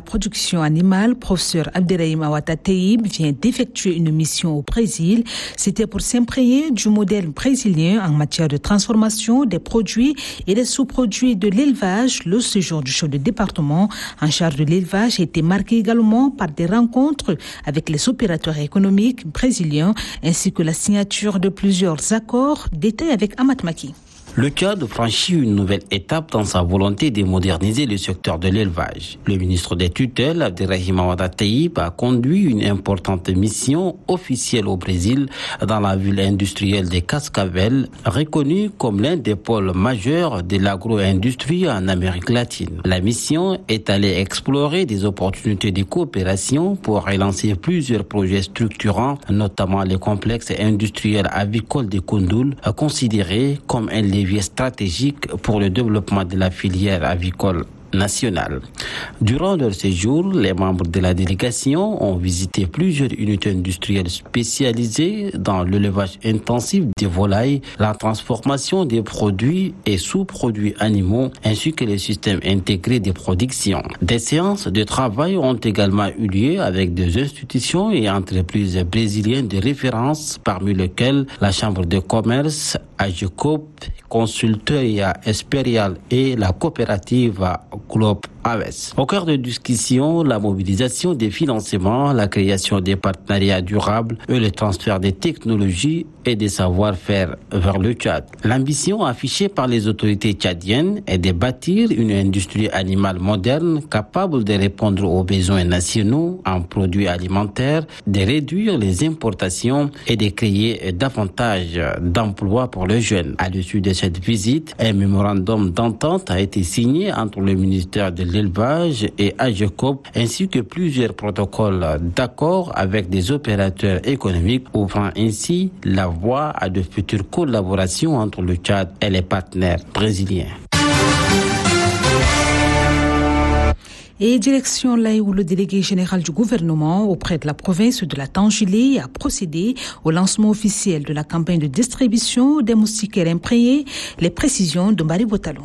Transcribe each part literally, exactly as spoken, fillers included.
production animale, professeur Abderrahim Awata Teib, vient d'effectuer une mission au Brésil. C'était pour s'imprégner du modèle brésilien en matière de transformation des produits et des sous-produits de l'élevage. Le séjour du chef de département en charge de l'élevage a été marqué également par des rencontres avec les opérateurs économiques brésiliens ainsi que la signature de plusieurs accords. Détail avec Amat Maki. Le Tchad franchit une nouvelle étape dans sa volonté de moderniser le secteur de l'élevage. Le ministre des tutelles, Abderrahim Awada Teib, a conduit une importante mission officielle au Brésil dans la ville industrielle de Cascavel, reconnue comme l'un des pôles majeurs de l'agro-industrie en Amérique latine. La mission est allée explorer des opportunités de coopération pour relancer plusieurs projets structurants, notamment le complexe industriel avicole de Koundoul, considéré comme un levier stratégique pour le développement de la filière avicole nationale. Durant leur séjour, les membres de la délégation ont visité plusieurs unités industrielles spécialisées dans l'élevage intensif des volailles, la transformation des produits et sous-produits animaux, ainsi que les systèmes intégrés de production. Des séances de travail ont également eu lieu avec des institutions et entreprises brésiliennes de référence, parmi lesquelles la Chambre de commerce, AGECOP, Consultoria Esperial et la coopérative Globe Aves. Au cœur de discussion, la mobilisation des financements, la création des partenariats durables et le transfert des technologies et des savoir-faire vers le Tchad. L'ambition affichée par les autorités tchadiennes est de bâtir une industrie animale moderne capable de répondre aux besoins nationaux en produits alimentaires, de réduire les importations et de créer davantage d'emplois pour les jeunes. À l'issue de cette visite, un mémorandum d'entente a été signé entre le ministère de l'élevage et AGECOP ainsi que plusieurs protocoles d'accord avec des opérateurs économiques, ouvrant ainsi la voie à de futures collaborations entre le Tchad et les partenaires brésiliens. Et direction là où le délégué général du gouvernement auprès de la province de la Tangilé a procédé au lancement officiel de la campagne de distribution des moustiquaires imprégnés. Les précisions de Marie Botalo.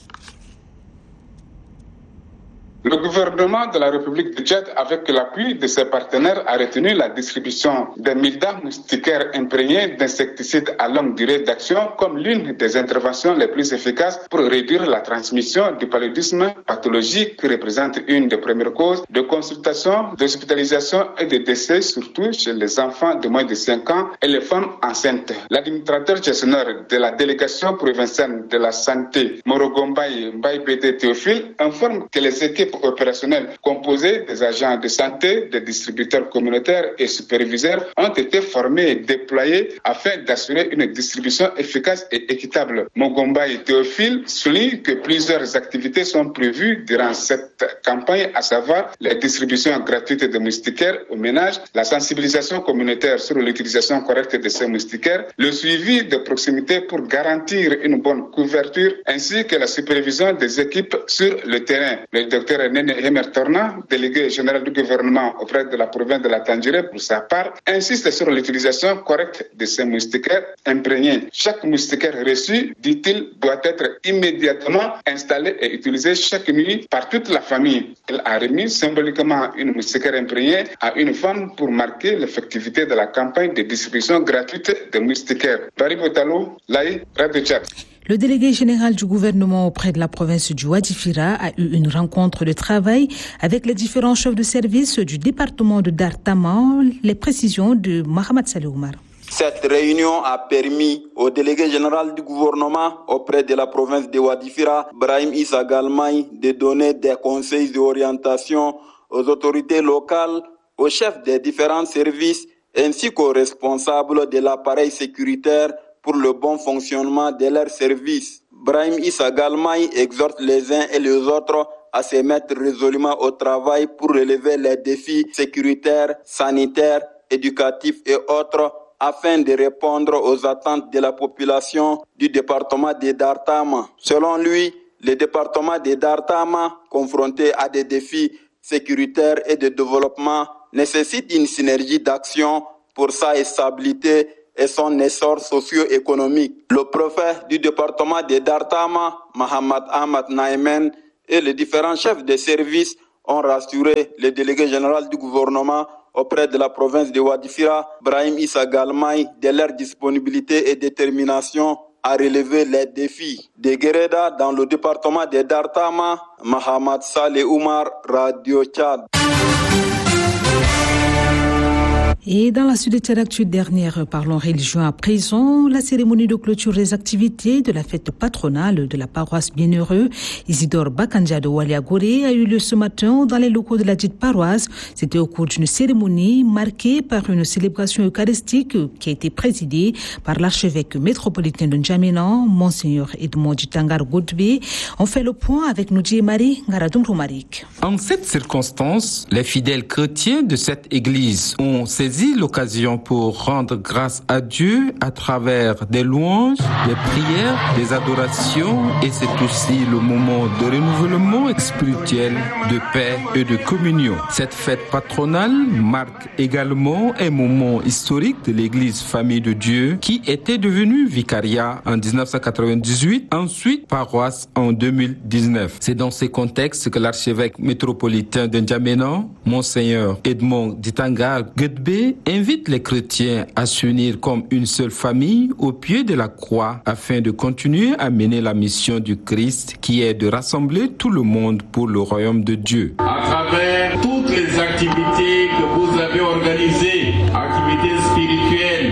Le gouvernement de la République du Tchad, avec l'appui de ses partenaires, a retenu la distribution des mildas moustiquaires imprégnés d'insecticides à longue durée d'action comme l'une des interventions les plus efficaces pour réduire la transmission du paludisme, pathologie qui représente une des premières causes de consultation, d'hospitalisation et de décès, surtout chez les enfants de moins de cinq ans et les femmes enceintes. L'administrateur gestionnaire de la délégation provinciale de la santé, Morogombaye Mbaye Bédé Théophile, informe que les équipes opérationnels composés des agents de santé, des distributeurs communautaires et superviseurs ont été formés et déployés afin d'assurer une distribution efficace et équitable. Mogombaye Théophile souligne que plusieurs activités sont prévues durant cette campagne, à savoir la distribution gratuite de moustiquaires aux ménages, la sensibilisation communautaire sur l'utilisation correcte de ces moustiquaires, le suivi de proximité pour garantir une bonne couverture, ainsi que la supervision des équipes sur le terrain. Le docteur Nene Hemer Torna, délégué général du gouvernement auprès de la province de la Tangéré, pour sa part, insiste sur l'utilisation correcte de ces moustiquaires imprégnés. Chaque moustiquaire reçu, dit-il, doit être immédiatement installé et utilisé chaque nuit par toute la famille. Il a remis symboliquement une moustiquaire imprégnée à une femme pour marquer l'effectivité de la campagne de distribution gratuite de moustiquaires. Paris Botalo, Laï, Radio Tchad. Le délégué général du gouvernement auprès de la province du Wadifira a eu une rencontre de travail avec les différents chefs de service du département de Dartama. Les précisions de Mohamed Saleh Oumar. Cette réunion a permis au délégué général du gouvernement auprès de la province de Wadifira, Brahim Issa Galmaï, de donner des conseils d'orientation aux autorités locales, aux chefs des différents services ainsi qu'aux responsables de l'appareil sécuritaire pour le bon fonctionnement de leurs services. Brahim Issa Galmaï exhorte les uns et les autres à se mettre résolument au travail pour relever les défis sécuritaires, sanitaires, éducatifs et autres afin de répondre aux attentes de la population du département de Dartama. Selon lui, le département de Dartama, confronté à des défis sécuritaires et de développement, nécessite une synergie d'action pour sa stabilité et son essor socio-économique. Le préfet du département de Dartama, Mohamed Ahmad Naïmen, et les différents chefs de service ont rassuré le délégué général du gouvernement auprès de la province de Wadifira, Brahim Issa Galmaï, de leur disponibilité et détermination à relever les défis. De Guéreda, dans le département de Dartama, Mahamad Saleh Oumar, Radio Tchad. Et dans la suite de l'actu dernière, parlons religion à présent. La cérémonie de clôture des activités de la fête patronale de la paroisse Bienheureux Isidore Bakanja de Waliagoré a eu lieu ce matin dans les locaux de la dite paroisse. C'était au cours d'une cérémonie marquée par une célébration eucharistique qui a été présidée par l'archevêque métropolitain de N'Djamena, Monseigneur Edmond Djitangar Godbe. On fait le point avec Noudji Marie Ngaradoum Roumarik. En cette circonstance, les fidèles chrétiens de cette église ont saisi l'occasion pour rendre grâce à Dieu à travers des louanges, des prières, des adorations, et c'est aussi le moment de renouvellement spirituel, de paix et de communion. Cette fête patronale marque également un moment historique de l'église Famille de Dieu qui était devenue vicariat en dix-neuf cent quatre-vingt-dix-huit, ensuite paroisse en deux mille dix-neuf. C'est dans ces contextes que l'archevêque métropolitain de N'Djamena, Monseigneur Edmond Djitangar Godbe, invite les chrétiens à s'unir comme une seule famille au pied de la croix afin de continuer à mener la mission du Christ qui est de rassembler tout le monde pour le royaume de Dieu. À travers toutes les activités que vous avez organisées, activités spirituelles,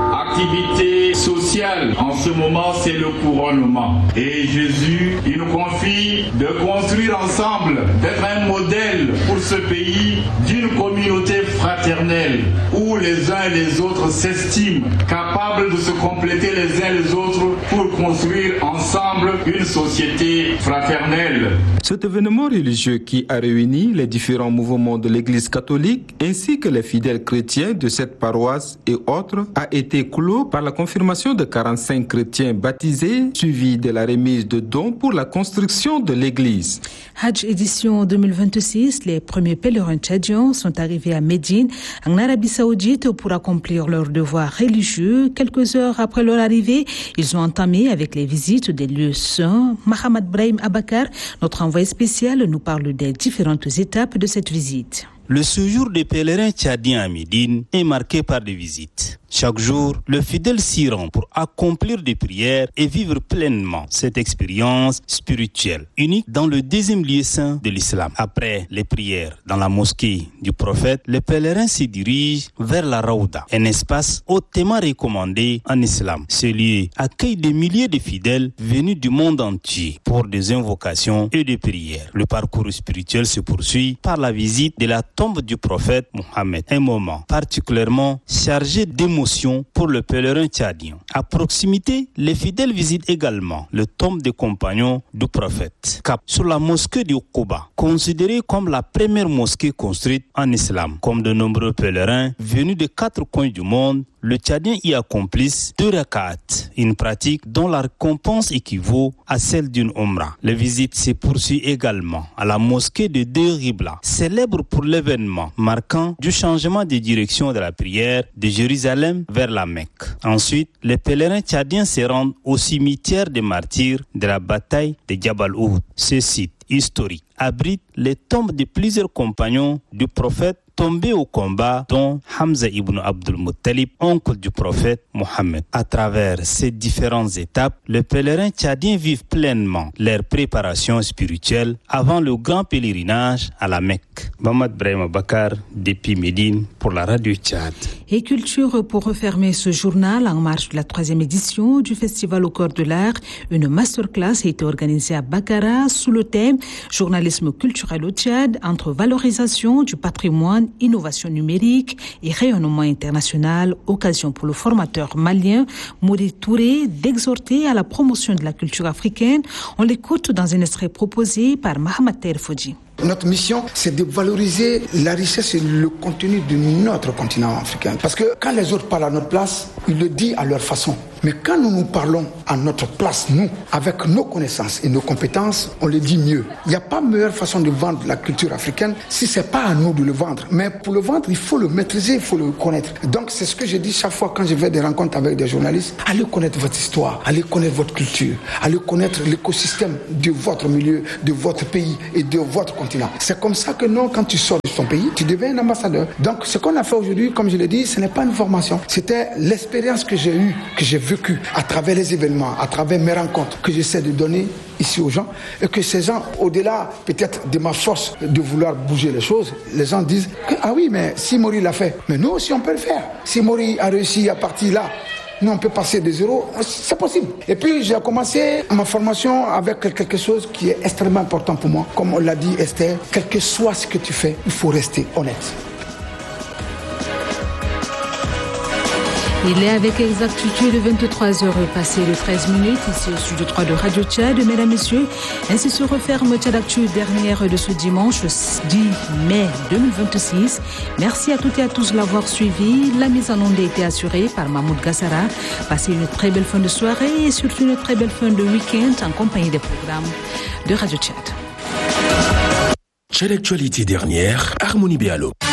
activités sociales, en ce moment c'est le couronnement. Et Jésus, il nous confie de construire ensemble, d'être un modèle pour ce pays d'une communauté fraternelle où les uns et les autres s'estiment capables de se compléter les uns les autres pour construire ensemble une société fraternelle. Cet événement religieux qui a réuni les différents mouvements de l'Église catholique ainsi que les fidèles chrétiens de cette paroisse et autres a été clos par la confirmation de quarante-cinq chrétiens baptisés, suivi de la remise de dons pour la construction de l'église. Hajj édition deux mille vingt-six, les premiers pèlerins tchadiens sont arrivés à Médine, en Arabie Saoudite, pour accomplir leurs devoirs religieux. Quelques heures après leur arrivée, ils ont entamé avec les visites des lieux saints. Mahamad Brahim Abakar, notre envoyé spécial, nous parle des différentes étapes de cette visite. Le séjour des pèlerins tchadiens à Médine est marqué par des visites. Chaque jour, le fidèle s'y rend pour accomplir des prières et vivre pleinement cette expérience spirituelle, unique dans le deuxième lieu saint de l'islam. Après les prières dans la mosquée du prophète, les pèlerins se dirigent vers la Raouda, un espace hautement recommandé en islam. Ce lieu accueille des milliers de fidèles venus du monde entier pour des invocations et des prières. Le parcours spirituel se poursuit par la visite de la tombe du prophète Mohammed, un moment particulièrement chargé d'émotions pour le pèlerin tchadien. À proximité, les fidèles visitent également le tombe des compagnons du prophète, cap sur la mosquée de Quba, considérée comme la première mosquée construite en islam. Comme de nombreux pèlerins venus de quatre coins du monde, le Tchadien y accomplit deux rak'at, une pratique dont la récompense équivaut à celle d'une omra. Les visites se poursuivent également à la mosquée de Deux Ribla, célèbre pour l'événement marquant du changement de direction de la prière de Jérusalem vers la Mecque. Ensuite, les pèlerins tchadiens se rendent au cimetière des martyrs de la bataille de Jabal Uhud. Ce site historique abrite les tombes de plusieurs compagnons du prophète tombés au combat, dont Hamza ibn Abdul Muttalib, oncle du prophète Mohammed. À travers ces différentes étapes, les pèlerins tchadiens vivent pleinement leur préparation spirituelle avant le grand pèlerinage à la Mecque. Mahamad Brahim Abakar, depuis Médine, pour la radio Tchad. Et culture pour refermer ce journal en marge de la troisième édition du Festival au cœur de l'art. Une masterclass a été organisée à Bakara sous le thème Journalisme culturel au Tchad entre valorisation du patrimoine, innovation numérique et rayonnement international. Occasion pour le formateur malien Mouri Touré d'exhorter à la promotion de la culture africaine. On l'écoute dans un extrait proposé par Mahamad Terfodji. Notre mission, c'est de valoriser la richesse et le contenu de notre continent africain. Parce que quand les autres parlent à notre place, ils le disent à leur façon. Mais quand nous nous parlons à notre place, nous, avec nos connaissances et nos compétences, on le dit mieux. Il n'y a pas meilleure façon de vendre la culture africaine si ce n'est pas à nous de le vendre. Mais pour le vendre, il faut le maîtriser, il faut le connaître. Donc c'est ce que je dis chaque fois quand je vais des rencontres avec des journalistes. Allez connaître votre histoire, allez connaître votre culture, allez connaître l'écosystème de votre milieu, de votre pays et de votre continent. C'est comme ça que non, quand tu sors de ton pays, tu deviens un ambassadeur. Donc ce qu'on a fait aujourd'hui, comme je l'ai dit, ce n'est pas une formation. C'était l'expérience que j'ai eue, que j'ai vécue à travers les événements, à travers mes rencontres, que j'essaie de donner ici aux gens, et que ces gens, au-delà peut-être de ma force de vouloir bouger les choses, les gens disent que, ah oui, mais si Maury l'a fait, mais nous aussi on peut le faire. Si Maury a réussi à partir là, nous on peut passer de zéro, c'est possible. Et puis j'ai commencé ma formation avec quelque chose qui est extrêmement important pour moi. Comme on l'a dit Esther, quel que soit ce que tu fais, il faut rester honnête. Il est avec exactitude vingt-trois heures passées de treize minutes, ici au studio trois de Radio Tchad. Mesdames, Messieurs, ainsi se referme Tchad Actu dernière de ce dimanche dix mai deux mille vingt-six. Merci à toutes et à tous de l'avoir suivi. La mise en onde a été assurée par Mahmoud Gassara. Passez une très belle fin de soirée et surtout une très belle fin de week-end en compagnie des programmes de Radio Tchad. Tchad Actualité dernière, Harmonie Béalo.